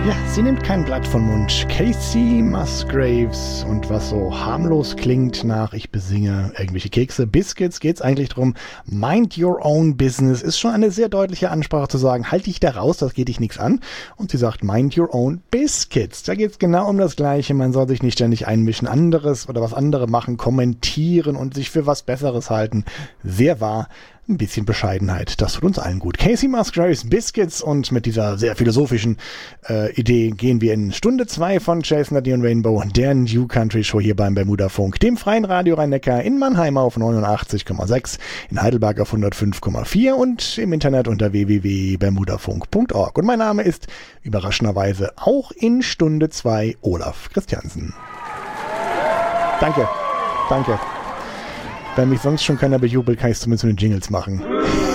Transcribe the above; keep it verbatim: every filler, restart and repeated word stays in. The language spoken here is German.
Ja, sie nimmt kein Blatt vom Mund. Casey Musgraves, und was so harmlos klingt nach ich besinge irgendwelche Kekse, Biscuits, geht's eigentlich drum. Mind your own business ist schon eine sehr deutliche Ansprache zu sagen, halt dich da raus, das geht dich nichts an. Und sie sagt mind your own Biscuits. Da geht's genau um das Gleiche. Man soll sich nicht ständig einmischen, anderes oder was andere machen, kommentieren und sich für was Besseres halten. Sehr wahr. Ein bisschen Bescheidenheit, das tut uns allen gut. Casey Musgraves, Biscuits, und mit dieser sehr philosophischen äh, Idee gehen wir in Stunde zwei von Jason Ladny und Rainbow, der New Country Show hier beim Bermuda Funk, dem freien Radio Rhein-Neckar, in Mannheim auf neunundachtzig Komma sechs, in Heidelberg auf hundertfünf Komma vier und im Internet unter w w w punkt bermudafunk punkt org. Und mein Name ist überraschenderweise auch in Stunde zwei Olaf Christiansen. Danke, danke. Wenn mich sonst schon keiner bejubelt, kann ich es zumindest mit den Jingles machen.